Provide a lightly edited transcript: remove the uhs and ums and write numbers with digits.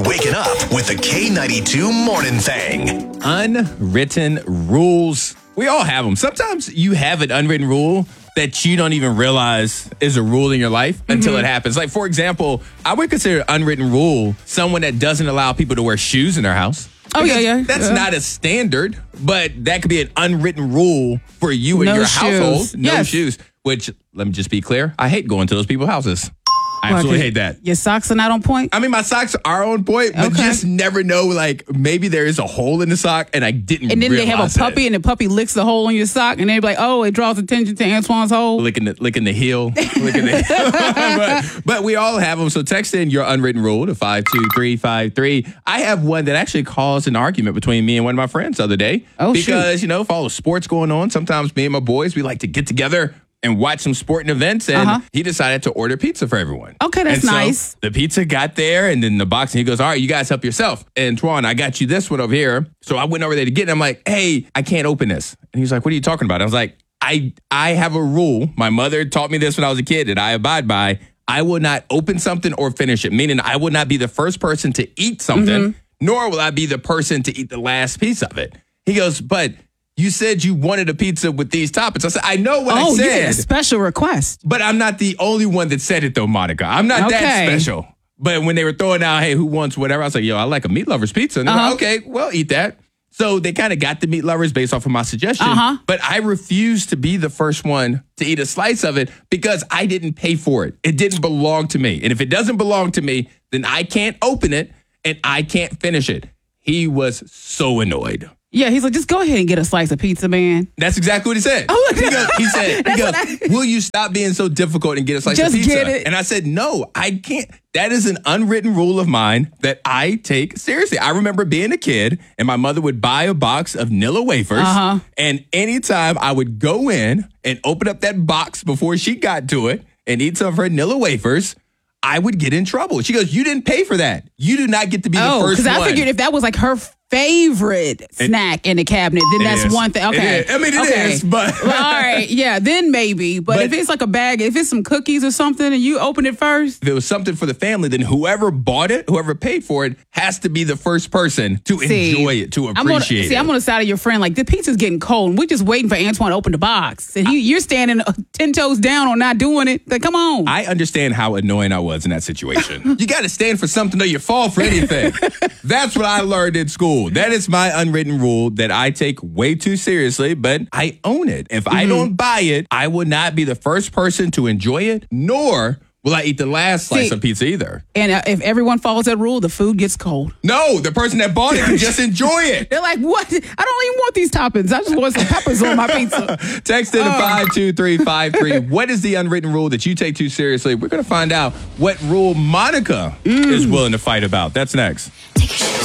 Waking up with the K92 Morning Thing. Unwritten rules. We all have them. Sometimes you have an unwritten rule that you don't even realize is a rule in your life until it happens. Like, for example, I would consider unwritten rule someone that doesn't allow people to wear shoes in their house. Oh, yeah. That's not a standard, but that could be an unwritten rule for you and No your shoes. household. No Yes. shoes. Which, let me just be clear, I hate going to those people's houses. I absolutely hate that. Your socks are not on point? I mean, my socks are on point, but Okay. just never know, like, maybe there is a hole in the sock and I didn't And then they have a realize puppy it. and the puppy licks the hole in your sock and they're like, oh, it draws attention to Antoine's hole. Licking the heel. Licking the heel. but we all have them. So text in your unwritten rule to 52353. I have one that actually caused an argument between me and one of my friends the other day. Oh, because, if all the sports going on, sometimes me and my boys, we like to get together and watch some sporting events, and he decided to order pizza for everyone. Okay, that's And so nice. the pizza got there, and then the box, and he goes, all right, you guys help yourself. Antoine, I got you this one over here. So I went over there to get it. I'm like, hey, I can't open this. And he's like, what are you talking about? I was like, I have a rule. My mother taught me this when I was a kid that I abide by. I will not open something or finish it, meaning I will not be the first person to eat something, nor will I be the person to eat the last piece of it. He goes, but you said you wanted a pizza with these toppings. I said, I know what I Oh, said. you get a special request. But I'm not the only one that said it, though, Monica. I'm not that special. But when they were throwing out, hey, who wants whatever, I was like, yo, I like a meat lover's pizza. And they're like, okay, well, eat that. So they kind of got the meat lovers based off of my suggestion. But I refused to be the first one to eat a slice of it because I didn't pay for it. It didn't belong to me. And if it doesn't belong to me, then I can't open it and I can't finish it. He was so annoyed. Yeah, he's like, just go ahead and get a slice of pizza, man. That's exactly what he said. Oh, He said, will you stop being so difficult and get a slice of Just pizza? get it. And I said, no, I can't. That is an unwritten rule of mine that I take seriously. I remember being a kid and my mother would buy a box of Nilla wafers. And anytime I would go in and open up that box before she got to it and eat some of her Nilla wafers, I would get in trouble. She goes, you didn't pay for that. You do not get to be the first one. because I figured if that was like her favorite snack in the cabinet, then that's is. one thing. Okay. I mean, it is, but. Well, all right. Yeah, then maybe. But if it's like a bag, if it's some cookies or something and you open it first. If it was something for the family, then whoever bought it, whoever paid for it, has to be the first person to enjoy it, to appreciate it. I'm on the side of your friend. Like, the pizza's getting cold and we're just waiting for Antoine to open the box. And you're standing 10 toes down on not doing it. Like, come on. I understand how annoying I was in that situation. You got to stand for something or you fall for anything. That's what I learned in school. That is my unwritten rule that I take way too seriously, but I own it. If I don't buy it, I will not be the first person to enjoy it, nor will I eat the last slice of pizza either. And if everyone follows that rule, the food gets cold. No, the person that bought it can just enjoy it. They're like, what? I don't even want these toppings. I just want some peppers on my pizza. Text in to 52353. What is the unwritten rule that you take too seriously? We're going to find out what rule Monica is willing to fight about. That's next. Take a shot.